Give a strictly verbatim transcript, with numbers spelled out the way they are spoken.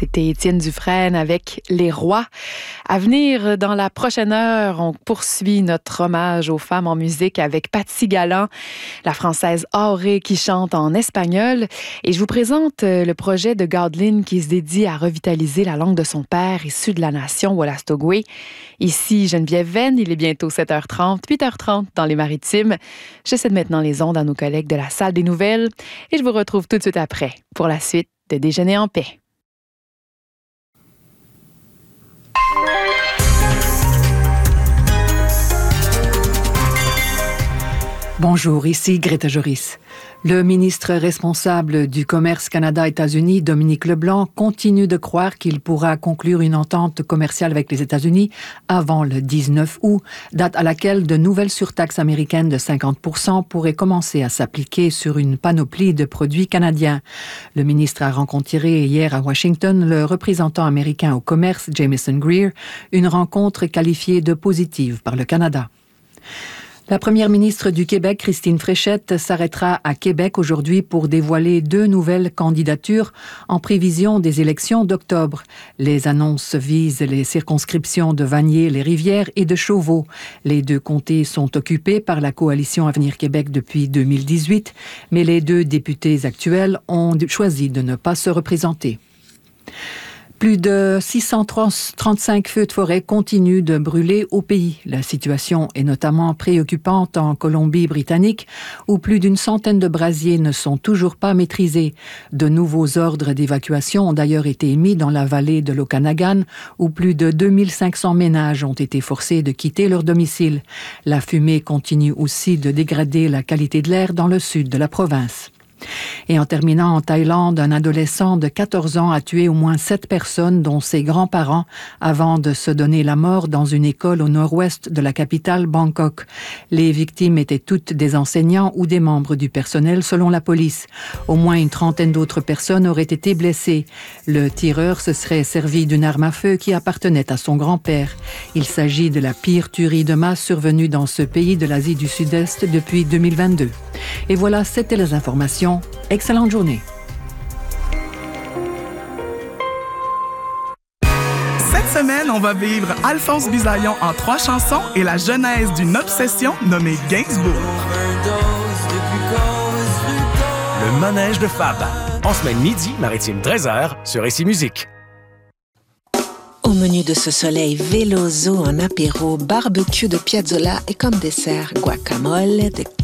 C'était Étienne Dufresne avec Les Rois. À venir, dans la prochaine heure, on poursuit notre hommage aux femmes en musique avec Patsy Galland, la Française Auré qui chante en espagnol. Et je vous présente le projet de Godlin qui se dédie à revitaliser la langue de son père, issu de la nation Wolastoqey. Ici Geneviève Venn, il est bientôt sept heures trente, huit heures trente dans les Maritimes. Je cède maintenant les ondes à nos collègues de la Salle des Nouvelles et je vous retrouve tout de suite après pour la suite de Déjeuner en paix. Bonjour, ici Greta Joris. Le ministre responsable du commerce Canada-États-Unis, Dominique Leblanc, continue de croire qu'il pourra conclure une entente commerciale avec les États-Unis avant le dix-neuf août, date à laquelle de nouvelles surtaxes américaines de cinquante pour cent pourraient commencer à s'appliquer sur une panoplie de produits canadiens. Le ministre a rencontré hier à Washington le représentant américain au commerce, Jamieson Greer, une rencontre qualifiée de positive par le Canada. La première ministre du Québec, Christine Fréchette, s'arrêtera à Québec aujourd'hui pour dévoiler deux nouvelles candidatures en prévision des élections d'octobre. Les annonces visent les circonscriptions de Vanier-les-Rivières et de Chauveau. Les deux comtés sont occupés par la coalition Avenir Québec depuis deux mille dix-huit, mais les deux députés actuels ont choisi de ne pas se représenter. Plus de six cent trente-cinq feux de forêt continuent de brûler au pays. La situation est notamment préoccupante en Colombie-Britannique, où plus d'une centaine de brasiers ne sont toujours pas maîtrisés. De nouveaux ordres d'évacuation ont d'ailleurs été émis dans la vallée de l'Okanagan, où plus de deux mille cinq cents ménages ont été forcés de quitter leur domicile. La fumée continue aussi de dégrader la qualité de l'air dans le sud de la province. Et en terminant, en Thaïlande, un adolescent de quatorze ans a tué au moins sept personnes, dont ses grands-parents, avant de se donner la mort dans une école au nord-ouest de la capitale Bangkok. Les victimes étaient toutes des enseignants ou des membres du personnel, selon la police. Au moins une trentaine d'autres personnes auraient été blessées. Le tireur se serait servi d'une arme à feu qui appartenait à son grand-père. Il s'agit de la pire tuerie de masse survenue dans ce pays de l'Asie du Sud-Est depuis deux mille vingt-deux. Et voilà, c'était les informations. Excellente journée. Cette semaine, on va vivre Alphonse Bisaillon en trois chansons et la genèse d'une obsession nommée Gainsbourg. Le manège de Fab. En semaine midi, maritime treize heures, sur Ici Musique. Au menu de ce soleil, Veloso en apéro, barbecue de Piazzolla et comme dessert, guacamole, des